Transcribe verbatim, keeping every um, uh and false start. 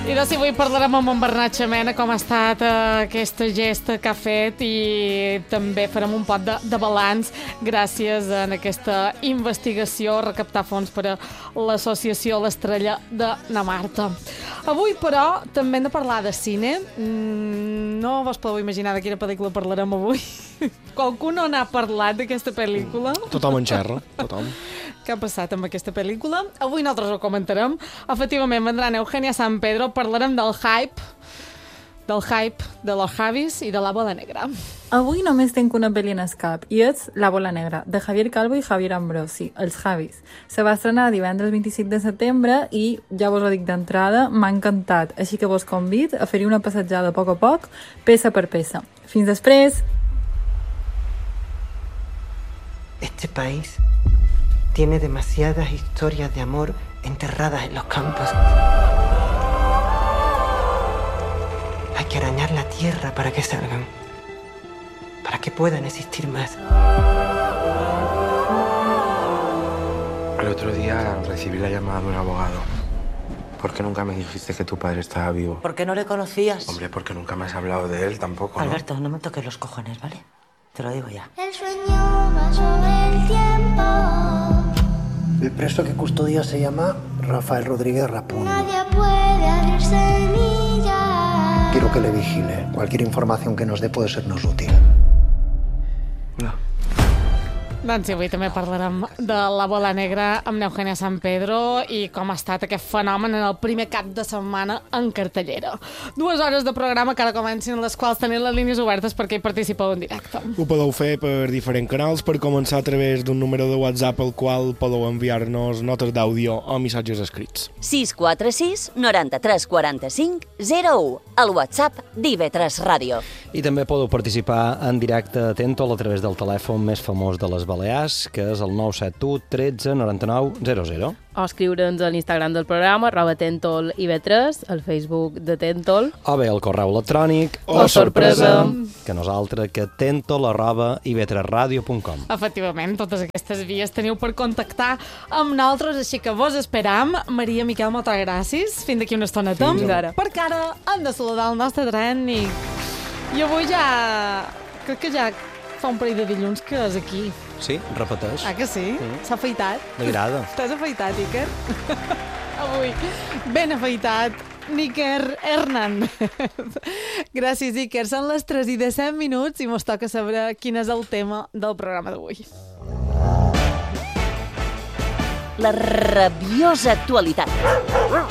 I doncs avui parlarem amb en Bernat Xamena com ha estat eh, aquesta gesta que ha fet i també farem un pot de, de balanç gràcies a aquesta investigació a recaptar fons per a l'associació L'Estrella de na Marta. Avui, però, també hem de parlar de cine. Mm, no vos podeu imaginar de quina pel·lícula parlarem avui. Qualcú no n'ha parlat d'aquesta pel·lícula? Tothom en xerra, tothom. Què ha passat amb aquesta pel·lícula? Avui nosaltres ho comentarem. Efectivament, vendran Eugenia San Pedro, parlarem del hype, del hype de los Javis i de La Bola Negra. Avui només tenc una pel·li en el cap, i és La Bola Negra, de Javier Calvo i Javier Ambrosi, els Javis. Se va estrenar divendres vint-i-cinc de setembre i, ja vos ho dic d'entrada, m'ha encantat, així que vos convid a fer-hi una passejada a poc a poc, peça per peça. Fins després! Este país tiene demasiadas historias de amor enterradas en los campos. Hay que arañar la tierra para que salgan, para que puedan existir más. El otro día recibí la llamada de un abogado. ¿Por qué nunca me dijiste que tu padre estaba vivo? ¿Por qué no le conocías? Hombre, porque nunca me has hablado de él tampoco, ¿no? Alberto, no me toques los cojones, ¿vale? Te lo digo ya. El sueño va sobre el tiempo. El preso que custodia se llama Rafael Rodríguez Rapún. Nadie puede abrir semillas. Quiero que le vigile. Cualquier información que nos dé puede sernos útil. No. Doncs sí, avui també parlarem de La Bola Negra amb Eugenia San Pedro i com ha estat aquest fenomen en el primer cap de setmana en cartellera. Dues hores de programa que ara comencin, les quals tenen les línies obertes perquè hi participeu en directe. Ho podeu fer per diferents canals, per començar a través d'un número de WhatsApp al qual podeu enviar-nos notes d'àudio o missatges escrits. sis quatre sis noranta-tres quaranta-cinc zero u, el WhatsApp d'I V tres Ràdio. I també podeu participar en directe a Tentol a través del telèfon més famós de les Balears, que és el nou set u tretze noranta-nou zero zero. O escriure'ns a l'Instagram del programa, arroba Tentol I V tres, al Facebook de Tentol. O bé el correu electrònic. O, sorpresa. Que nosaltres, que tentol arroba i v tres ràdio punt com. Efectivament, totes aquestes vies teniu per contactar amb nosaltres, així que vos esperam. Maria, Miquel, moltes gràcies. Fins d'aquí una estoneta. Fins ara. Perquè ara hem de saludar el nostre tren i... I avui ja... Crec que ja fa un parell de dilluns que és aquí. Sí, repeteix. Ah, que sí? Sí. S'ha afaitat? M'agrada. T'has afaitat, Iker? Avui, ben afaitat, Níker Hernández. Gràcies, Iker. Són les tres i disset minuts i mos toca saber quin és el tema del programa d'avui. La rabiosa actualitat.